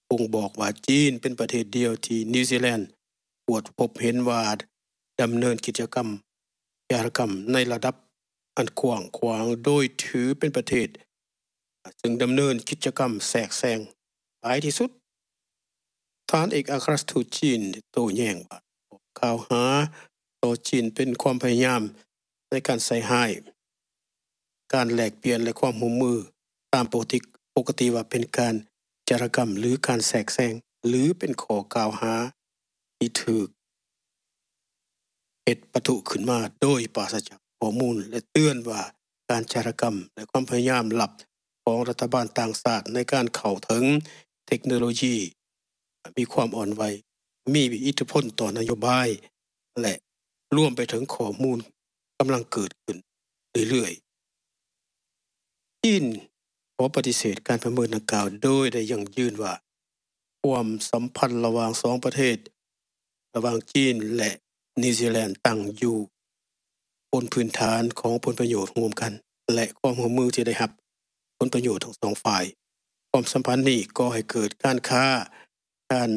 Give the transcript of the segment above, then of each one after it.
บ่งบอกว่าจีนเป็นประเทศเดียวที่นิวซีแลนด์ตรวจพบเห็นว่าดำเนินกิจกรรมในระดับอันกว้างขวางโดยถือเป็นประเทศซึ่งดำเนินกิจกรรมแทรกแซงหลายที่สุดท่านเอกอัครราชทูตจีนโต้แย้งว่ากล่าวหาต่อจีนเป็นความพยายามในการใส่ร้ายการแลกเปลี่ยนและความร่วมมือตามปกติว่าเป็นการจารกรรมหรือการแทรกแซงหรือเป็นข้อกล่าวหาที่ถูกเหตุปะทุขึ้นมาโดยปราศจากข้อมูลและเตือนว่าการจารกรรมและความพยายามลับของรัฐบาลต่างชาติในการเข้าถึงเทคโนโลยีมีความอ่อนไหวมีอิทธิพลต่อนโยบายและรวมไปถึงข้อมูลกำลังเกิดขึ้นเรื่อยๆจีนขอปฏิเสธการประเมินดังกล่าวโดยได้ยั่งยืนว่าความสัมพันธ์ระหว่าง2ประเทศระหว่างจีนและนิวซีแลนด์ตั้งอยู่บนพื้นฐานของผลประโยชน์ร่วมกันและความร่วมมือที่ได้รับผลประโยชน์ทั้งสองฝ่ายความสัมพันธ์นี้ก่อให้เกิดการค้าการ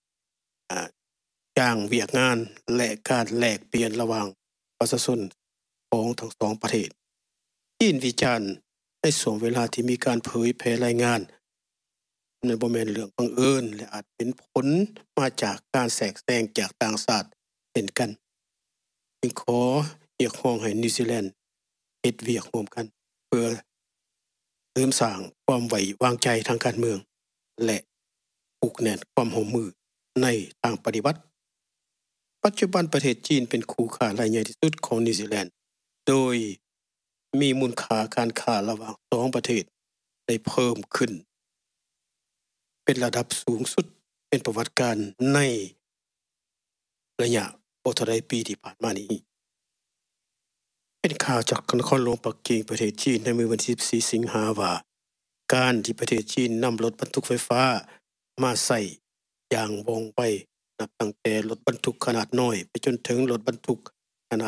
จ้างเวียกงานและการแลกเปลี่ยนระหว่างประชาชนของทั้งสองประเทศจีนวิจารณ์ในช่วงเวลาที่มีการเผยแพร่รายงานในบ่แม่นเรื่องบังเอิญและอาจเป็นผลมาจากการแทรกแซงจากต่างชาติเช่นกันจึงขอเรียกร้องให้นิวซีแลนด์เฮ็ดเวียกร่วมกันเพื่อเสริมสร้างความไว้วางใจทางการเมืองและผูกแน่นความร่วมมือในทางปฏิบัติปัจจุบันประเทศจีนเป็นคู่ค้ารายใหญ่ที่สุดของนิวซีแลนด์โดยมีมูลค่าการค้าระหว่าง2ประเทศได้เพิ่มขึ้นเป็นระดับสูงสุดเป็นประวัติการณ์ในระยะบ่เท่าใดปีที่ผ่านมานี้เป็นข่าวจากนครหลวงปักกิ่งประเทศจีนในมื้อวันที่14สิงหาว่าการที่ประเทศจีนนำรถบรรทุกไฟฟ้ามาใช้อย่างว่องไวนับตั้งแต่รถบรรทุกขนาดน้อยไปจนถึงรถบรรทุกขนาด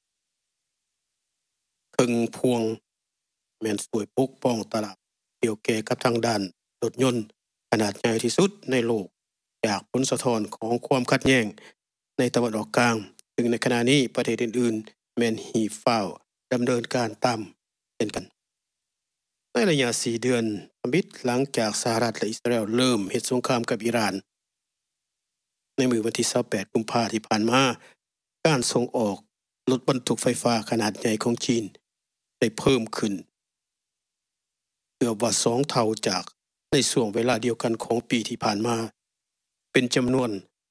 ครึ่งพวงแม่นช่วยปกป้องตลาดเกี่ยวแก่กับทางด้านรถยนต์ขนาดใหญ่ที่สุดในโลกจากผลสะท้อนของความขัดแย้งในตะวันออกกลางซึ่งในขณะนี้ประเทศอื่นๆแม่นหีบเฝ้าดำเนินการตามเช่นกันในระยะ4เดือนหลังจากสหรัฐและอิสราเอลเริ่มเฮ็ดสงครามกับอิหร่านในมื้อวันที่28กุมภาพันธ์ที่ผ่านมาการส่งออกรถบรรทุกไฟฟ้าขนาดใหญ่ของจีนได้เพิ่มขึ้นเกือบว่า2เท่าจากในช่วงเวลาเดียวกันของปีที่ผ่านมาเป็นจำนวน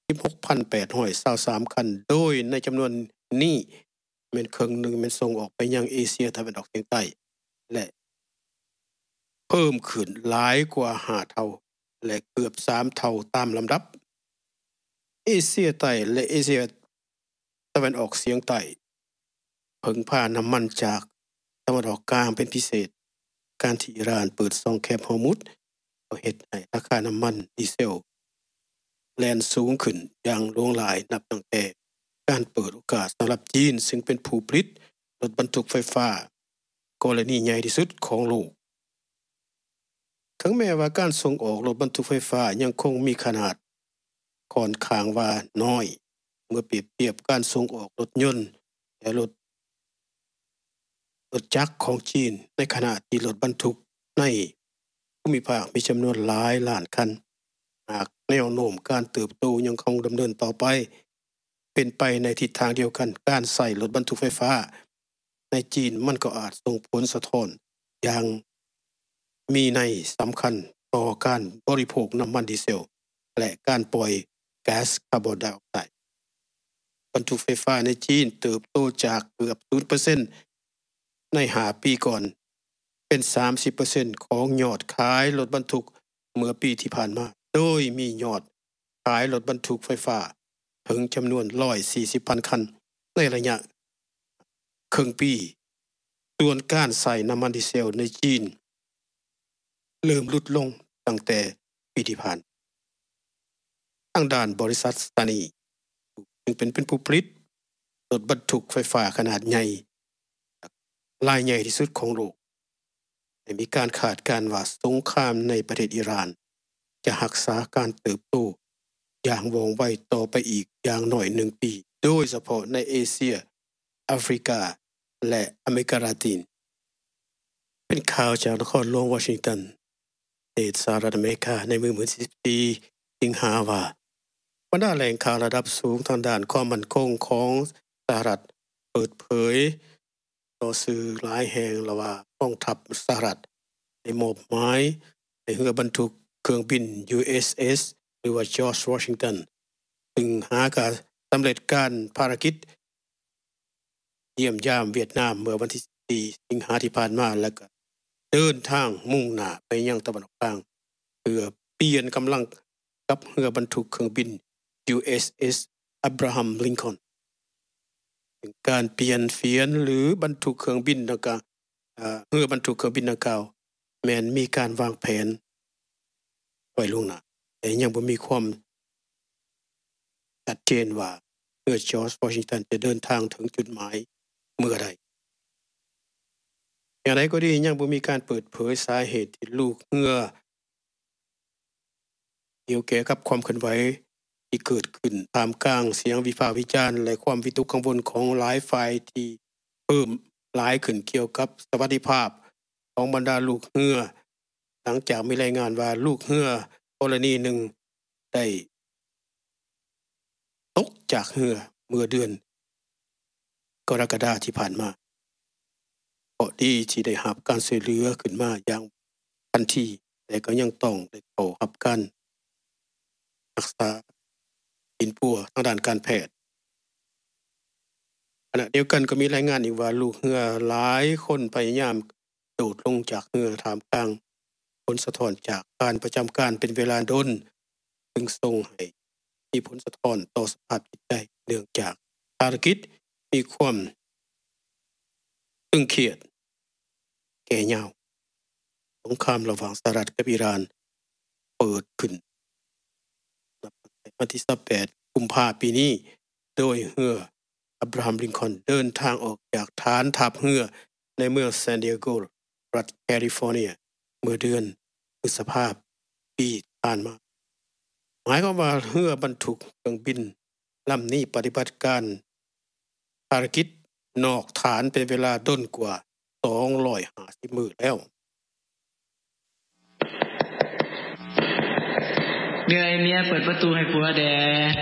16,823 คันโดยในจำนวนนี้แม่นครึ่งหนึ่งแม่นส่งออกไปยังเอเชียตะวันออกเฉียงใต้และเพิ่มขึ้นหลายกว่า5เท่าและเกือบ3เท่าตามลำดับเอเชียใต้และเอเชียตะวันออกเฉียงใต้พึ่งพาน้ำมันจากตะวันออกกลางเป็นพิเศษการที่อิหร่านเปิดช่องแคบฮอร์มุซก็เฮ็ดให้ราคาน้ำมันดีเซลแล่นสูงขึ้นอย่างหลวงหลายนับตั้งแต่การเปิดโอกาสสำหรับจีนซึ่งเป็นผู้ผลิตรถบรรทุกไฟฟ้ากรณีใหญ่ที่สุดของโลกถึงแม้ว่าการส่งออกรถบรรทุกไฟฟ้ายังคงมีขนาดค่อนข้างว่าน้อยเมื่อเปรียบเทียบการส่งออกรถยนต์และรถจักรของจีนในขณะที่รถบรรทุกในภูมิภาคมีจำนวนหลายล้านคันหากแนวโน้มการเติบโตยังคงดำเนินต่อไปเป็นไปในทิศทางเดียวกันการใส่รถบรรทุกไฟฟ้าในจีนมันก็อาจส่งผลสะท้อนอย่างมีนัยสำคัญต่อการบริโภคน้ำมันดีเซลและการปล่อยก๊าซคาร์บอนไดออกไซด์บรรทุกไฟฟ้าในจีนเติบโตจากเกือบ 0% ใน5ปีก่อนเป็น 30% ของยอดขายรถบรรทุกเมื่อปีที่ผ่านมาโดยมียอดขายรถบรรทุกไฟฟ้าถึงจำนวน 140,000 คันในระยะครึ่งปีส่วนการใส่น้ำมันดีเซลในจีนเริ่มลดลงตั้งแต่ปีที่ผ่านทางด้านบริษัทสถานีซึ่งเป็นผู้ผลิตรถบรรทุกไฟฟ้าขนาดใหญ่รายใหญ่ที่สุดของโลกได้มีการคาดการณ์ว่าสงครามในประเทศอิหร่านจะรักษาการเติบโตอย่างว่องไวต่อไปอีกอย่างน้อย1ปีโดยเฉพาะในเอเชียแอฟริกาและอเมริกาลาตินเป็นข่าวจากนครหลวงวอชิงตันประเทศสหรัฐอเมริกาในมื้อวันที่14สิงหาว่าบรรดาแหล่งข่าวระดับสูงทางด้านความมั่นคงของสหรัฐเปิดเผยต่อสื่อหลายแห่งแล้วว่ากองทัพสหรัฐได้มอบหมายให้เรือบรรทุกเครื่องบิน USS หรือว่า George Washington ซึ่งหาการสำเร็จการภารกิจเยี่ยมยามเวียดนามเมื่อวันที่14สิงหาที่ผ่านมาแล้วก็เดินทางมุ่งหน้าไปยังตะวันออกกลางเพื่อเปลี่ยนกำลังกับเรือบรรทุกเครื่องบิน USS Abraham Lincoln ถึงการเปลี่ยนเฟียนหรือบรรทุกเครื่องบินดังกล่าวเรือบรรทุกเครื่องบินดังกล่าวแม้นมีการวางแผนไว้ล่วงหน้าแต่ยังบ่มีความชัดเจนว่าเรือ George Washington จะเดินทางถึงจุดหมายเมื่อใดอย่างไรก็ดียังบ่มีการเปิดเผยสาเหตุที่ลูกเรือเกี่ยวกับความเคลื่อนไหวที่เกิดขึ้นท่ามกลางเสียงวิพากษ์วิจารณ์และความวิตกกังวลของหลายฝ่ายที่เพิ่มหลายขึ้นเกี่ยวกับสวัสดิภาพของบรรดาลูกเรือหลังจากมีรายงานว่าลูกเรือกรณีหนึ่งได้ตกจากเรือเมื่อเดือนกรกฎาคมที่ผ่านมาก็ดีที่ได้รับการช่วยเหลือขึ้นมาอย่างทันทีแต่ก็ยังต้องได้เข้ารับการรักษาสินปัวทางด้านการแพทย์ขณะเดียวกันก็มีรายงานอีกว่าลูกเรือหลายคนพยายามโดดลงจากเรือท่ามกลางผลสะท้อนจากการประจำการเป็นเวลาดนซึ่งส่งให้มีผลสะท้อนต่อสภาพจิตใจเนื่องจากภารกิจมีความตึงเครียดแก่ยาวสงครามระหว่างสหรัฐกับอิหร่านเปิดขึ้นวันที่18กุมภาพันธ์ปีนี้โดยเรืออับราฮัมลิงคอล์นเดินทางออกจากฐานทัพเรือในเมืองซานดิเอโกรัฐแคลิฟอร์เนียเมื่อเดือนพฤษภาคมปีผ่านมาหมายความว่าเรือบรรทุกเครื่องบินลำนี้ปฏิบัติการภารกิจนอกฐานเป็นเวลาด้นกว่า250มื้อแล้วเมียเปิดประตูให้ผัวแด